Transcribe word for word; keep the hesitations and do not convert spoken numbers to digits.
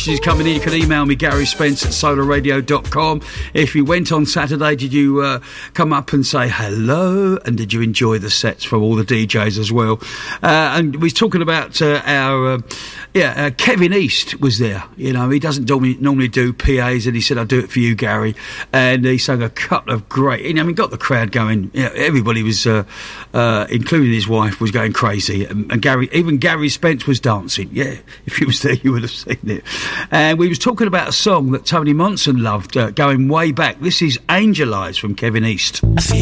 messages coming in. You can email me, Gary Spence at solar radio dot com. If you went on Saturday, did you uh, come up and say hello? And did you enjoy the sets from all the D Js as well? Uh, and we was talking about uh, our... Uh, yeah, uh, Kevin East was there. You know, he doesn't normally, normally do P As, and he said, I'll do it for you, Gary. And he sang a couple of great... I mean, got the crowd going. You know, everybody was, uh, uh, including his wife, was going crazy. And, and Gary, even Gary Spence was dancing. Yeah, if you was there, you would have seen it. And we was talking about a song that Tony Monson loved, uh, going way back. This is Angel Eyes from Kevin East.